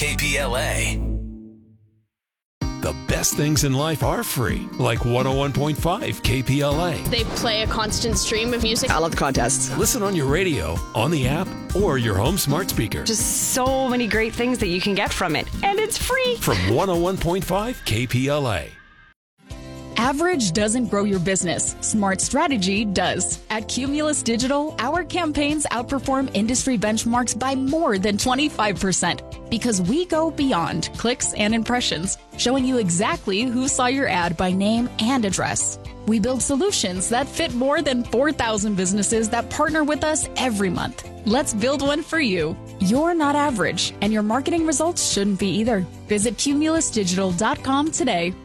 KPLA. The best things in life are free, like 101.5 KPLA. They play a constant stream of music. I love the contests. Listen on your radio, on the app, or your home smart speaker. Just so many great things that you can get from it. And it's free. From 101.5 KPLA. Average doesn't grow your business. Smart strategy does. At Cumulus Digital, our campaigns outperform industry benchmarks by more than 25% because we go beyond clicks and impressions, showing you exactly who saw your ad by name and address. We build solutions that fit more than 4,000 businesses that partner with us every month. Let's build one for you. You're not average, and your marketing results shouldn't be either. Visit cumulusdigital.com today.